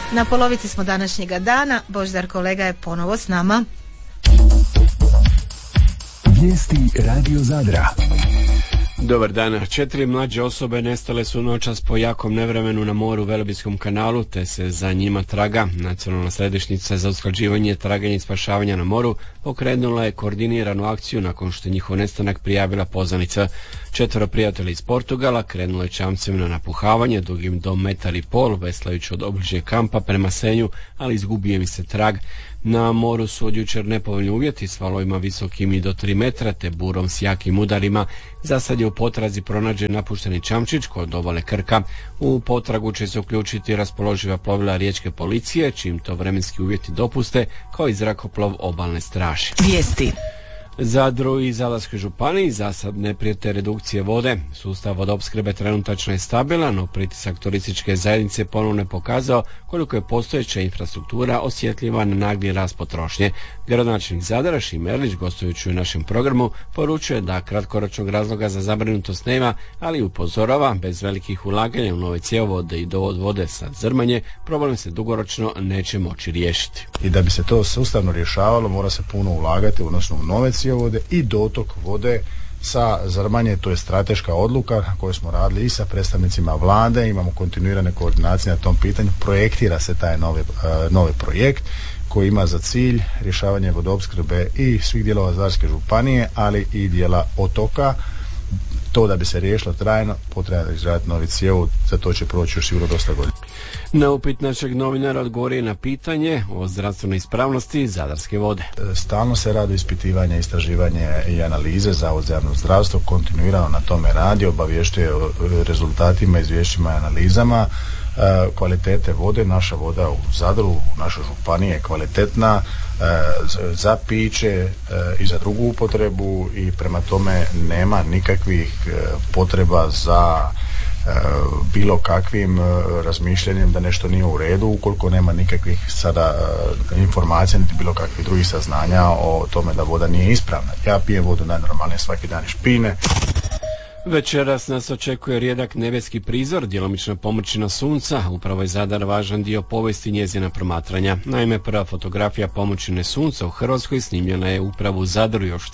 Na polovici smo današnjega dana. Božidar kolega je ponovo s nama. Vijesti Radio Zadra. Dobar dan. 4 mlađe osobe nestale su noćas po jakom nevremenu na moru u Velebitskom kanalu, te se za njima traga. Nacionalna središnjica za usklađivanje, traganje i spašavanja na moru pokrenula je koordiniranu akciju nakon što je njihov nestanak prijavila poznanica. 4 prijatelja iz Portugala krenulo je čamcem na napuhavanje dugim do 1,5 m, veslajući od obližnjeg kampa prema Senju, ali izgubio im se trag. Na moru su od jučer nepovoljni uvjeti s valovima visokim i do 3 metra te burom s jakim udarima. Za sad je u potrazi pronađen napušteni čamčić kod obale Krka. U potragu će se uključiti raspoloživa plovila riječke policije, čim to vremenski uvjeti dopuste, kao i zrakoplov obalne straže. Vijesti. Zadru i Zadarskoj županiji za sad ne prijete redukcije vode. Sustav vodoopskrbe trenutačno je stabilan, no pritisak turističke zajednice ponovno je pokazao koliko je postojeća infrastruktura osjetljiva na nagli rast potrošnje. Gradonačelnik Zadra Šime Erlić, gostujući u našem programu, poručuje da kratkoročnog razloga za zabrinutost nema, ali upozorava, bez velikih ulaganja u nove cjevovode i dovod vode sa Zrmanje, problem se dugoročno neće moći riješiti. I da bi se to sustavno rješavalo, mora se puno ulagati, odnosno u nove cjevovode i dotok vode sa Zrmanje. To je strateška odluka koju smo radili i sa predstavnicima vlade, imamo kontinuirane koordinacije na tom pitanju, projektira se taj novi projekt koji ima za cilj rješavanje vodoopskrbe i svih dijelova Zadarske županije, ali i dijela otoka. To da bi se riješilo trajno, potrebno je izgraditi novi cjevovod, za to će proći još sigurno dosta godina. Na upit našeg novinara odgovori na pitanje o zdravstvenoj ispravnosti Zadarske vode. Stalno se radi ispitivanje, istraživanje i analize. Zavod za javno zdravstvo kontinuirano na tome radi, obavještuje o rezultatima, izvješćima i analizama kvalitete vode. Naša voda u Zadru, u našoj županiji je kvalitetna za piće i za drugu upotrebu i prema tome nema nikakvih potreba za bilo kakvim razmišljanjem da nešto nije u redu, ukoliko nema nikakvih sada informacija niti bilo kakvih drugih saznanja o tome da voda nije ispravna. Ja pijem vodu najnormalnije svaki dan iz špine. Večeras nas očekuje rijedak nebeski prizor, djelomična pomrčina sunca. Upravo je Zadar važan dio povijesti njezina promatranja. Naime, prva fotografija pomrčine sunca u Hrvatskoj snimljena je upravo u Zadru još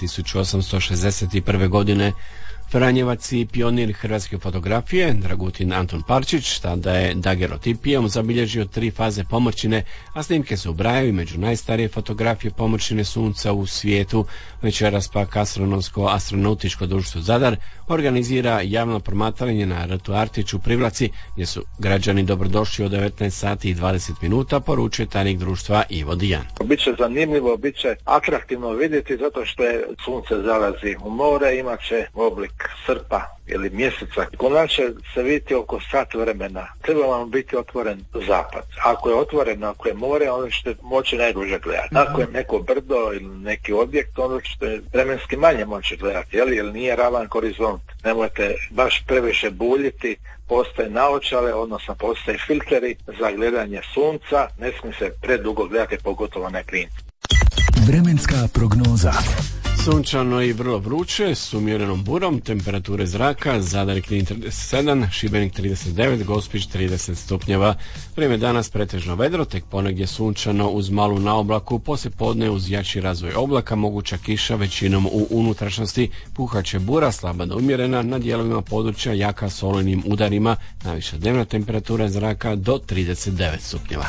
1861. godine. Franjevac i pionir hrvatske fotografije, Dragutin Anton Parčić, tada je dagerotipijom zabilježio 3 faze pomrčine, a snimke se ubrajaju među najstarije fotografije pomrčine sunca u svijetu. Večeras pak astronautičko društvo Zadar organizira javno promatranje na rtu Artić u Privlaci, gdje su građani dobrodošli od 19 sati i 20 minuta, poručuje tajnik društva Ivo Dijan. Biće zanimljivo, biće atraktivno vidjeti zato što je sunce zalazi u more, imat će oblik srpa ili mjeseca. Kod će se vidjeti oko sat vremena. Treba vam biti otvoren zapad. Ako je otvoren, ako je more, onda ćete moći najduže gledati. Ako je neko brdo ili neki objekt, onda ćete vremenski manje moći gledati, jer nije ravan horizont. Nemojte baš previše buljiti, postoje naočale, odnosno postoje filteri za gledanje sunca, ne smije se predugo gledati, pogotovo na klinci. Vremenska prognoza. Sunčano i vrlo vruće, s umjerenom burom, temperature zraka, Zadar i Knin 37, Šibenik 39, Gospić 30 stupnjeva. Vrijeme danas pretežno vedro, tek ponegdje sunčano uz malu naoblaku, poslijepodne uz jači razvoj oblaka, moguća kiša većinom u unutrašnjosti, puhaće bura, slaba do umjerena, na dijelovima područja jaka s olujnim udarima, najviša dnevna temperatura zraka do 39 stupnjeva.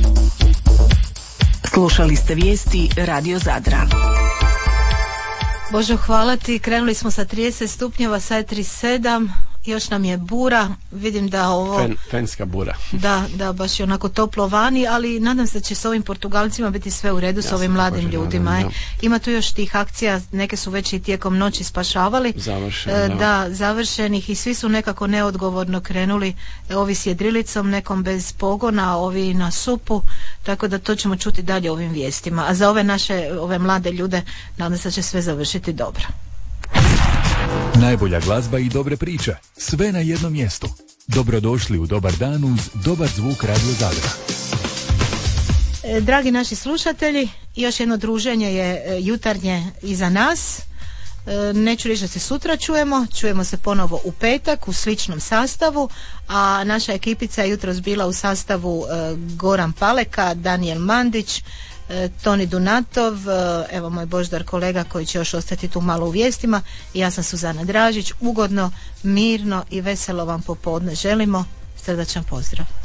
Slušali ste vijesti Radio Zadra. Božo, hvala ti. Krenuli smo sa 30 stupnjeva, sad je 37, još nam je bura. Vidim da ovo... Fenska bura. Da, baš je onako toplo vani, ali nadam se da će s ovim Portugalcima biti sve u redu, s ovim mladim ljudima. Ima tu još tih akcija, neke su već i tijekom noći spašavali. Završenih i svi su nekako neodgovorno krenuli, ovi s jedrilicom, nekom bez pogona, ovi na supu, tako da to ćemo čuti dalje ovim vijestima. A za ove mlade ljude nadam se da će sve završiti dobro. Najbolja glazba i dobre priče, sve na jednom mjestu. Dobrodošli u Dobar dan uz dobar zvuk Radio Zadra. Dragi naši slušatelji, još jedno druženje je jutarnje iza nas. Neću reći da se sutra čujemo se ponovo u petak u sličnom sastavu, a naša ekipica je jutros bila u sastavu Goran Paleka, Daniel Mandić, Toni Dunatov, evo moj Boždar kolega koji će još ostati tu malo u vijestima, i ja sam Suzana Dražić. Ugodno, mirno i veselo vam popodne želimo. Srdačan pozdrav.